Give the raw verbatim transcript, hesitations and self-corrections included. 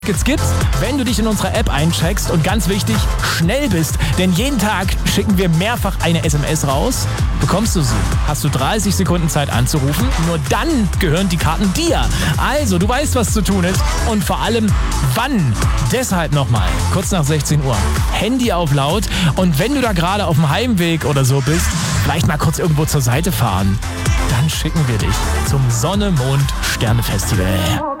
Tickets gibt's, wenn du dich in unserer App eincheckst und ganz wichtig, schnell bist. Denn jeden Tag schicken wir mehrfach eine S M S raus. Bekommst du sie, hast du dreißig Sekunden Zeit anzurufen. Nur dann gehören die Karten dir. Also, du weißt, was zu tun ist. Und vor allem, wann. Deshalb nochmal, kurz nach sechzehn Uhr, Handy auf laut. Und wenn du da gerade auf dem Heimweg oder so bist, vielleicht mal kurz irgendwo zur Seite fahren. Dann schicken wir dich zum Sonne-Mond-Sterne-Festival.